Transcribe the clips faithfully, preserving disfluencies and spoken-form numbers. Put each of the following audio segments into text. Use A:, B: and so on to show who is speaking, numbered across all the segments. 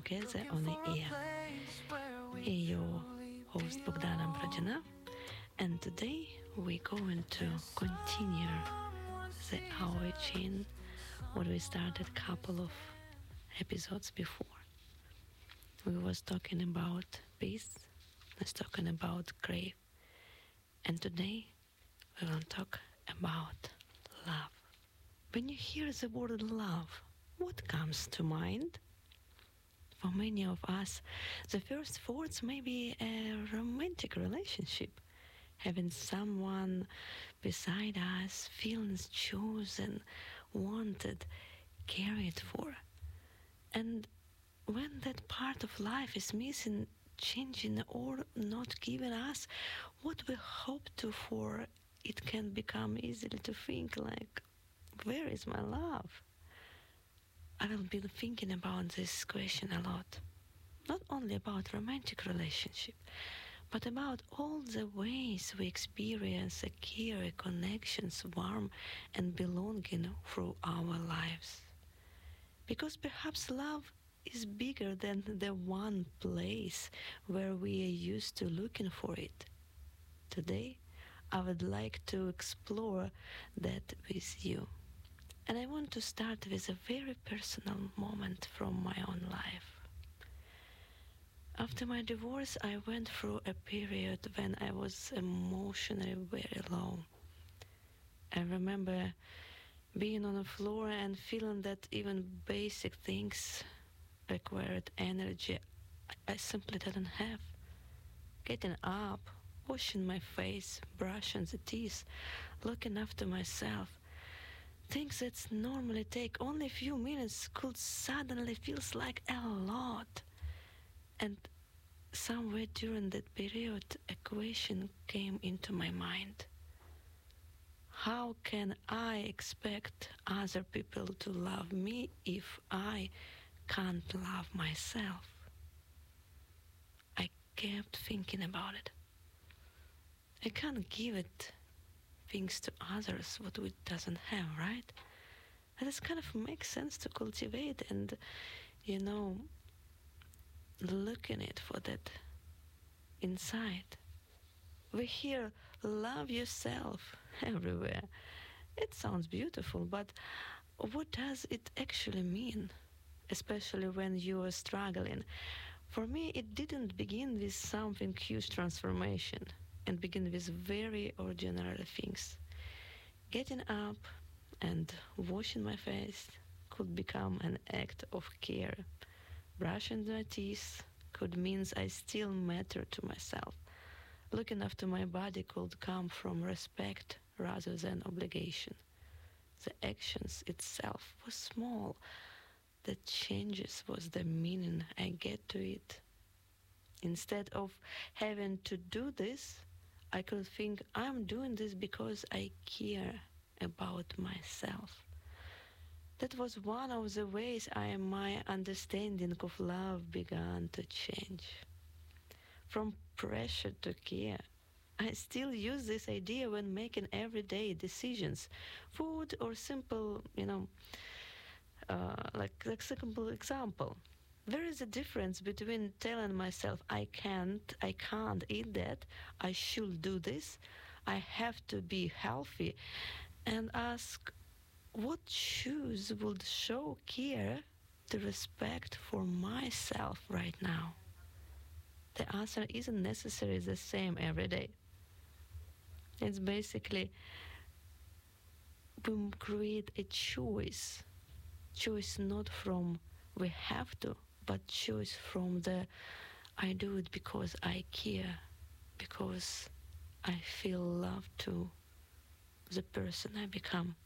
A: together on the air. Your host Bogdana Brodina, and today we're going to continue the hour chain what we started a couple of episodes before. We was talking about peace, was talking about grave, and today we will talk about love. When you hear the word love, what comes to mind? For many of us, the first thoughts may be a romantic relationship, having someone beside us, feeling chosen, wanted, cared for. And when that part of life is missing, changing, or not giving us what we hope to for, it can become easily to think like, where is my love? I will be thinking about this question a lot. Not only about romantic relationship, but about all the ways we experience a care, a connections, warmth and belonging through our lives. Because perhaps love is bigger than the one place where we are used to looking for it. Today, I would like to explore that with you. And I want to start with a very personal moment from my own life. After my divorce, I went through a period when I was emotionally very low. I remember being on the floor and feeling that even basic things required energy I simply didn't have. Getting up, washing my face, brushing the teeth, looking after myself. Things that normally take only a few minutes could suddenly feels like a lot. And somewhere during that period, a question came into my mind. How can I expect other people to love me if I can't love myself? I kept thinking about it. I can't give it things to others what we doesn't have, right? And this kind of makes sense to cultivate and, you know, looking it for that inside. We hear love yourself everywhere. It sounds beautiful, but what does it actually mean? Especially when you are struggling. For me, it didn't begin with something huge transformation and begin with very ordinary things. Getting up and washing my face could become an act of care. Brushing my teeth could mean I still matter to myself. Looking after my body could come from respect rather than obligation. The actions itself was small. The changes was the meaning I get to it. Instead of having to do this, I could think I'm doing this because I care about myself. That was one of the ways I, my understanding of love began to change. From pressure to care. I still use this idea when making everyday decisions, food or simple, you know, uh, like like simple example. There is a difference between telling myself I can't, I can't eat that, I should do this, I have to be healthy, and ask what choice would show care to respect for myself right now. The answer isn't necessarily the same every day. It's basically we create a choice, choice not from we have to, but choice from the I do it because I care, because I feel love to the person I become.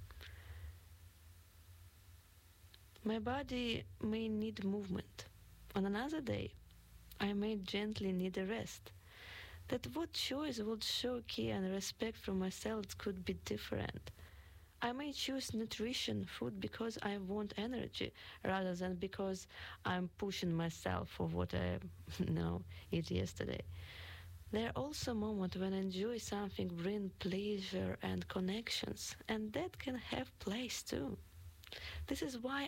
A: My body may need movement. On another day, I may gently need a rest. That what choice would show care and respect for myself could be different. I may choose nutrition, food, because I want energy, rather than because I'm pushing myself for what I you know, ate yesterday. There are also moments when enjoy something bring pleasure and connections, and that can have place too. This is why